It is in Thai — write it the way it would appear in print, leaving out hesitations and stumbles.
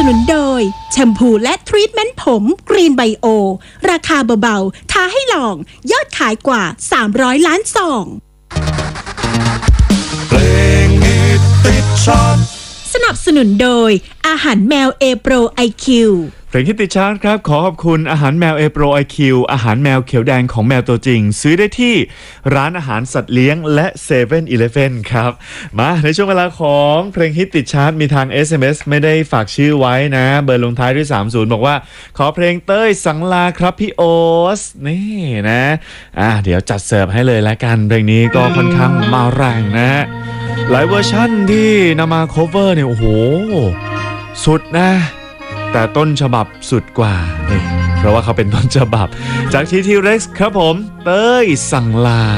นุนโดยแชมพูและทรีทเมนต์ผมกรีนไบโอราคาเบาๆท้าให้ลองยอดขายกว่า300ล้านซองเพลงฮิตติดชาร์ตสนับสนุนโดยอาหารแมวเอโปรไอคิวเพลงฮิตติดชาร์ตครับขอขอบคุณอาหารแมวเอโปรไอคิวอาหารแมวเขียวแดงของแมวตัวจริงซื้อได้ที่ร้านอาหารสัตว์เลี้ยงและ7 e เ e ่ e อครับมาในช่วงเวลาของเพลงฮิตติดชาร์ตมีทาง SMS ไม่ได้ฝากชื่อไว้นะเบอร์ลงท้ายด้วย30บอกว่าขอเพลงเต้ยสังลาครับพี่โอสนี่นะเดี๋ยวจัดเสิร์ฟให้เลยละกันเพลงนี้ก็ค่อนข้างมาแรงนะหลายเวอร์ชั่นที่นำมา cover เนี่ยโอ้โหสุดนะแต่ต้นฉบับสุดกว่านี่เพราะว่าเขาเป็นต้นฉบับจากทีทีเร็กซ์ครับผมเต้ยสั่งลา